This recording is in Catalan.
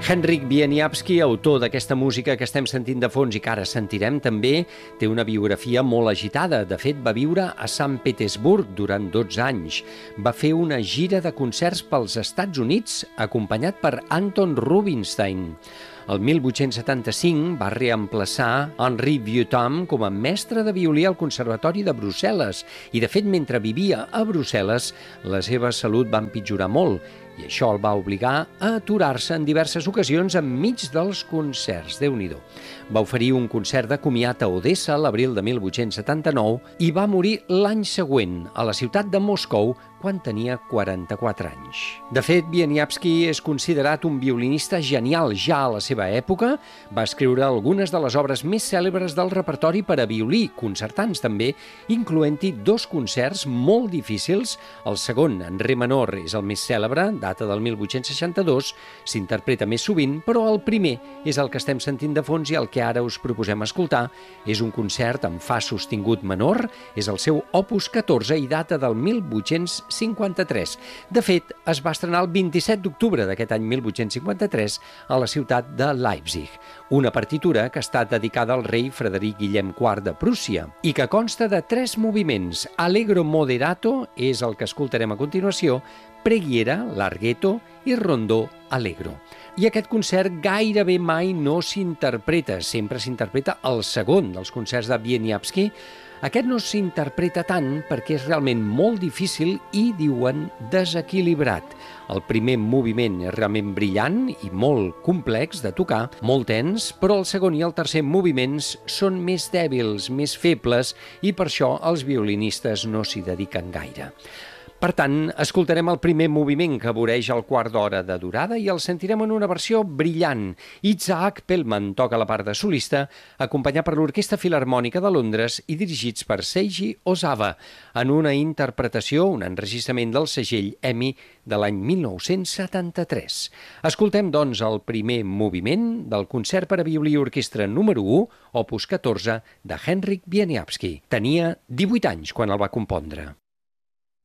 Henryk Wieniawski, autor d'aquesta música que estem sentint de fons i que ara sentirem també, té una biografia molt agitada. De fet, va viure a Sant Petersburg durant 12 anys. Va fer una gira de concerts pels Estats Units, acompanyat per Anton Rubinstein. El 1875 va reemplaçar Henri Vieuxtemps com a mestre de violí al Conservatori de Brussel·les i, de fet, mentre vivia a Brussel·les, la seva salut va empitjorar molt i això el va obligar a aturar-se en diverses ocasions enmig dels concerts. Déu-n'hi-do. Va oferir un concert de comiat a Odessa l'abril de 1879 i va morir l'any següent a la ciutat de Moscou quan tenia 44 anys. De fet, Wieniawski és considerat un violinista genial ja a la seva època. Va escriure algunes de les obres més cèlebres del repertori per a violí, concertants també, incloent-hi 2 concerts molt difícils. El segon, en re menor, és el més cèlebre, data del 1862, s'interpreta més sovint, però el primer és el que estem sentint de fons i el que ara us proposem escoltar. És un concert en fa sostingut menor, és el seu opus 14 i data del 1853. De fet, es va estrenar el 27 d'octubre d'aquest any 1853 a la ciutat de Leipzig. Una partitura que està dedicada al rei Frederic Guillem IV de Prússia i que consta de 3 moviments. Allegro moderato és el que escoltarem a continuació, Preghiera, Larghetto i Rondó Allegro. I aquest concert gairebé mai no s'interpreta, sempre s'interpreta el segon dels concerts de Wieniawski. Aquest no s'interpreta tant perquè és realment molt difícil i, diuen, desequilibrat. El primer moviment és realment brillant i molt complex de tocar, molt tens, però el segon i el tercer moviments són més dèbils, més febles, i per això els violinistes no s'hi dediquen gaire. Per tant, escoltarem el primer moviment que voreix el quart d'hora de durada i el sentirem en una versió brillant. Isaac Pellman toca la part de solista, acompanyat per l'Orquestra Filharmònica de Londres i dirigits per Seiji Ozawa, en una interpretació, un enregistrament del segell EMI de l'any 1973. Escoltem, doncs, el primer moviment del concert per a violí i orquestra número 1, opus 14, de Henryk Wieniawski. Tenia 18 anys quan el va compondre.